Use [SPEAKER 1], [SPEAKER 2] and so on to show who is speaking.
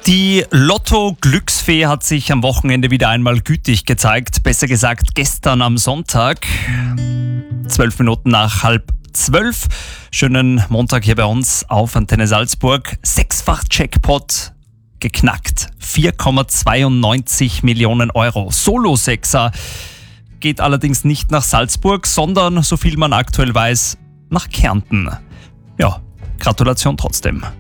[SPEAKER 1] Die Lotto-Glücksfee hat sich am Wochenende wieder einmal gütig gezeigt. Besser gesagt gestern am Sonntag. 12 Minuten nach 11:30. Schönen Montag hier bei uns auf Antenne Salzburg. 6-fach Jackpot geknackt. 4,92 Millionen Euro. Solo-Sechser geht allerdings nicht nach Salzburg, sondern, so viel man aktuell weiß, nach Kärnten. Ja, Gratulation trotzdem.